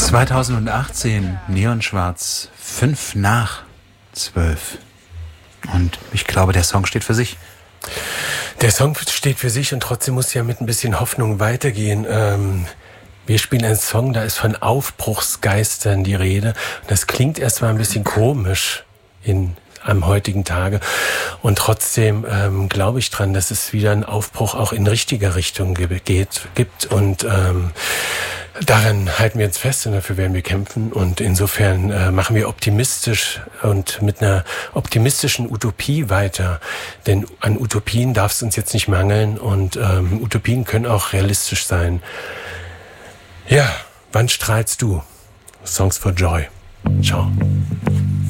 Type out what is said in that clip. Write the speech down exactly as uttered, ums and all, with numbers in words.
zweitausendachtzehn, Neonschwarz, fünf nach zwölf. Und ich glaube, der Song steht für sich. Der Song steht für sich und trotzdem muss ja mit ein bisschen Hoffnung weitergehen. Ähm, wir spielen einen Song, da ist von Aufbruchsgeistern die Rede. Das klingt erstmal ein bisschen komisch in am heutigen Tage. Und trotzdem ähm, glaube ich dran, dass es wieder einen Aufbruch auch in richtiger Richtung geht, gibt. Und ähm, daran halten wir uns fest und dafür werden wir kämpfen. Und insofern äh, machen wir optimistisch und mit einer optimistischen Utopie weiter. Denn an Utopien darf es uns jetzt nicht mangeln. Und ähm, Utopien können auch realistisch sein. Ja, wann strahlst du? Songs for Joy. Ciao.